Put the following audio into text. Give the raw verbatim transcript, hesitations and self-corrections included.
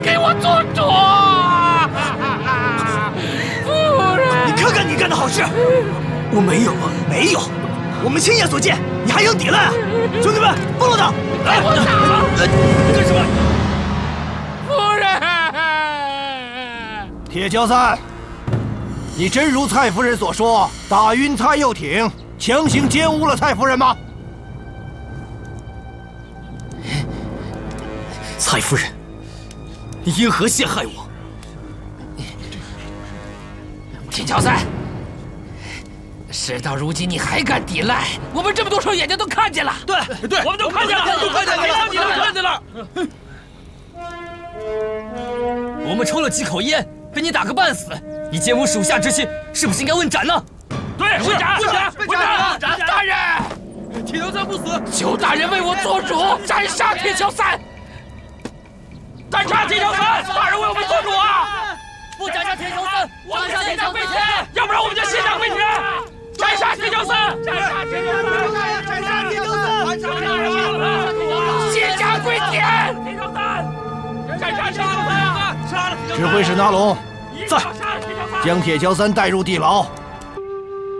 给我做主！夫人， 你看看你干的好事！我没有啊，没有，我们亲眼所见，你还想抵赖啊？兄弟们，放了他！ 给我打！ 干什么？ 夫人， 铁桥三，你真如蔡夫人所说，打晕蔡又挺，强行奸污了蔡夫人吗？ 蔡夫人，你因何陷害我？ 铁桥三，事到如今你还敢抵赖？我们这么多双眼睛都看见了。 对对，我们都看见了，都看见了， 你都看见了。 我们抽了几口烟，被你打个半死，你奸污属下之心，是不是应该问斩呢？ 对，问斩，问斩，问斩！大人， 铁桥三不死， 求大人为我做主，斩杀铁桥三！斩杀铁桥三！大人为我们做主啊！ 不斩杀铁桥三， 我们献上跪舔，要不然我们就献上跪舔！斩杀铁桥三！斩杀铁桥三！斩杀铁桥三！斩杀铁桥三！献上跪舔！铁桥三！斩杀铁桥三！杀了！ 指挥使拿龙，在，将铁桥三带入地牢，